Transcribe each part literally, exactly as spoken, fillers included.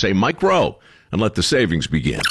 Say Mike Rowe and let the savings begin.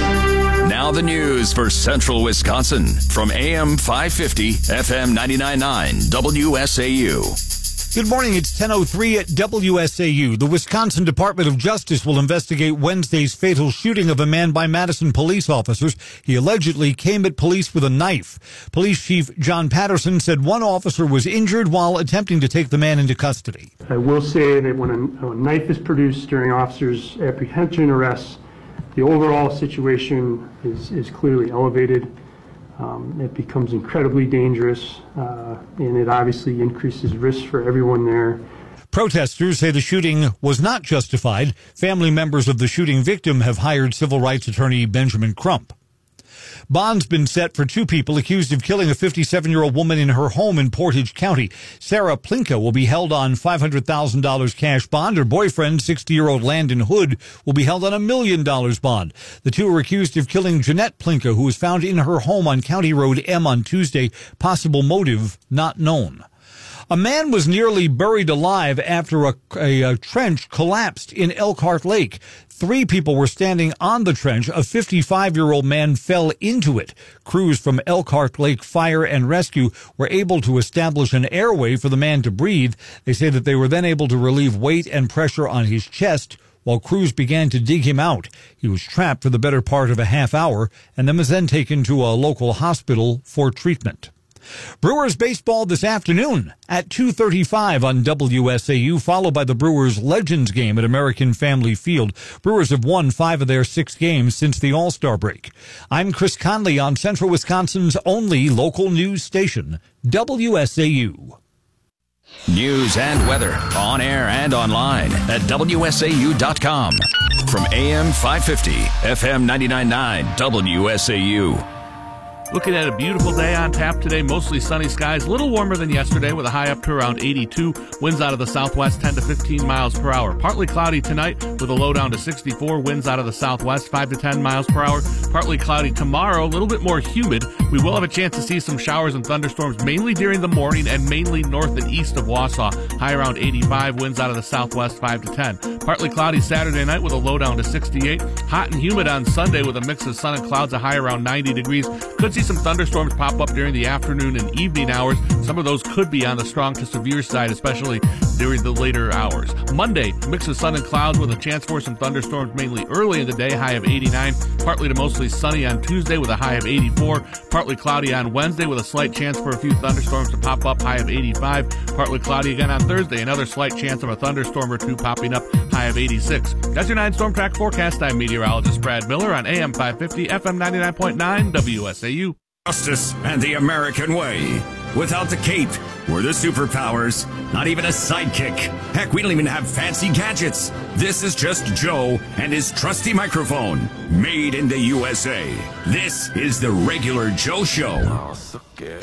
Now the news for Central Wisconsin from A M five fifty, F M ninety-nine point nine, W S A U. Good morning. It's ten oh three at W S A U. The Wisconsin Department of Justice will investigate Wednesday's fatal shooting of a man by Madison police officers. He allegedly came at police with a knife. Police Chief John Patterson said one officer was injured while attempting to take the man into custody. I will say that when a, a knife is produced during officers' apprehension arrests, the overall situation is, is clearly elevated. Um, it becomes incredibly dangerous, uh, and it obviously increases risk for everyone there. Protesters say the shooting was not justified. Family members of the shooting victim have hired civil rights attorney Benjamin Crump. Bond's been set for two people accused of killing a fifty-seven-year-old woman in her home in Portage County. Sarah Plinka will be held on five hundred thousand dollars cash bond. Her boyfriend, sixty-year-old Landon Hood, will be held on a million dollars bond. The two are accused of killing Jeanette Plinka, who was found in her home on County Road M on Tuesday. Possible motive not known. A man was nearly buried alive after a, a, a trench collapsed in Elkhart Lake. Three people were standing on the trench. A fifty-five-year-old man fell into it. Crews from Elkhart Lake Fire and Rescue were able to establish an airway for the man to breathe. They say that they were then able to relieve weight and pressure on his chest while crews began to dig him out. He was trapped for the better part of a half hour and then was then taken to a local hospital for treatment. Brewers baseball this afternoon at two thirty-five on W S A U, followed by the Brewers Legends game at American Family Field. Brewers have won five of their six games since the All-Star break. I'm Chris Conley on Central Wisconsin's only local news station, W S A U. News and weather on air and online at W S A U dot com. From A M five fifty, F M ninety-nine point nine, W S A U. Looking at a beautiful day on tap today, mostly sunny skies, a little warmer than yesterday with a high up to around eighty-two. Winds out of the southwest ten to fifteen miles per hour. Partly cloudy tonight with a low down to sixty-four. Winds out of the southwest five to ten miles per hour. Partly cloudy tomorrow, a little bit more humid. We will have a chance to see some showers and thunderstorms mainly during the morning and mainly north and east of Wausau. High around eighty-five. Winds out of the southwest five to ten. Partly cloudy Saturday night with a low down to sixty-eight. Hot and humid on Sunday with a mix of sun and clouds, a high around ninety degrees. Could see some thunderstorms pop up during the afternoon and evening hours. Some of those could be on the strong to severe side, especially during the later hours. Monday, mix of sun and clouds with a chance for some thunderstorms mainly early in the day, high of eighty-nine. Partly to mostly sunny on Tuesday with a high of eighty-four. Partly cloudy on Wednesday with a slight chance for a few thunderstorms to pop up, high of eighty-five. Partly cloudy again on Thursday, another slight chance of a thunderstorm or two popping up, high of eighty-six. That's your nine Storm Track forecast. I'm meteorologist Brad Miller on A M five fifty, F M ninety-nine point nine, W S A U. Justice and the American way. Without the cape or the superpowers, not even a sidekick. Heck, we don't even have fancy gadgets. This is just Joe and his trusty microphone, made in the U S A. This is the Regular Joe Show. Oh, so good.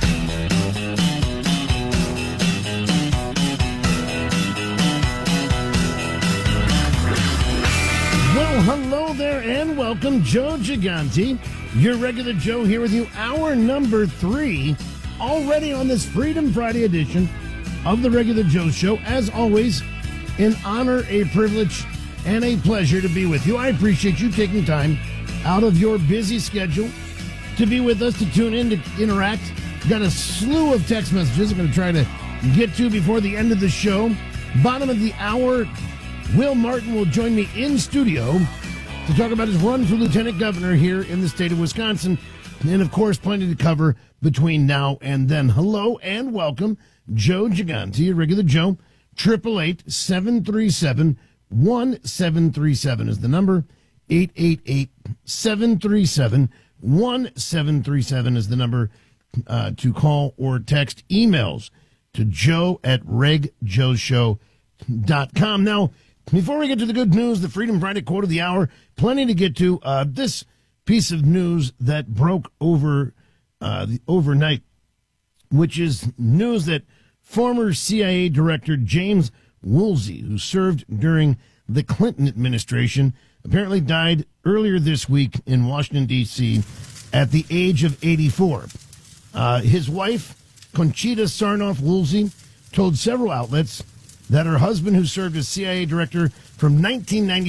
Well, hello there and welcome, Joe Gigante. Your Regular Joe here with you, hour number three, already on this Freedom Friday edition of the Regular Joe Show. As always, an honor, a privilege, and a pleasure to be with you. I appreciate you taking time out of your busy schedule to be with us, to tune in, to interact. Got a slew of text messages I'm going to try to get to before the end of the show. Bottom of the hour, Will Martin will join me in studio to talk about his run for lieutenant governor here in the state of Wisconsin. And, of course, plenty to cover between now and then. Hello and welcome, Joe Gigante, Regular Joe. eight eight eight, seven three seven, one seven three seven is the number. eight eight eight, seven three seven, one seven three seven is the number uh, to call or text. Emails to joe at reg joe show dot com. Now, before we get to the good news, the Freedom Friday quote of the hour, plenty to get to. Uh, this piece of news that broke over uh, the overnight, which is news that former C I A Director James Woolsey, who served during the Clinton administration, apparently died earlier this week in Washington, D C at the age of eighty-four. Uh, his wife, Conchita Sarnoff Woolsey, told several outlets that her husband, who served as C I A director from nineteen ninety